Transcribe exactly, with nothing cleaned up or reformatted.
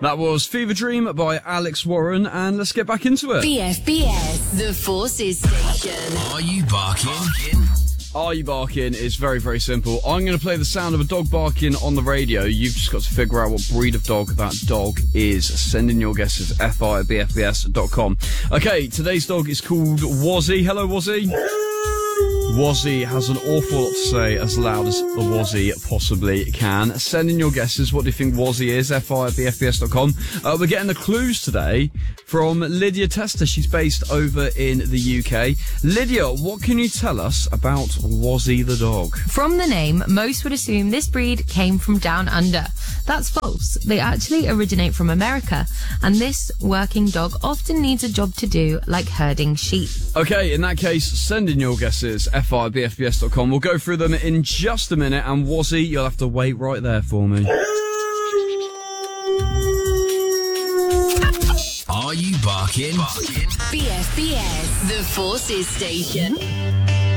That was Fever Dream by Alex Warren, and let's get back into it. B F B S, the Forces Station. Are you barking? Are You Barking is very, very simple. I'm going to play the sound of a dog barking on the radio. You've just got to figure out what breed of dog that dog is. Send in your guesses, fi at b f b s dot com. Okay, today's dog is called Wazzy. Hello, Wazzy. Wazzy has an awful lot to say, as loud as the Wazzy possibly can. Send in your guesses. What do you think Wazzy is? fi at b f b s dot com. Uh, we're getting the clues today from Lydia Tester. She's based over in the U K. Lydia, what can you tell us about Wazzy the dog? From the name, most would assume this breed came from down under. That's false. They actually originate from America, and this working dog often needs a job to do, like herding sheep. Okay, in that case, send in your guesses, fi at b f b s dot com. We'll go through them in just a minute, and Wazzy, you'll have to wait right there for me. Are you barking? B F B S, the Forces Station.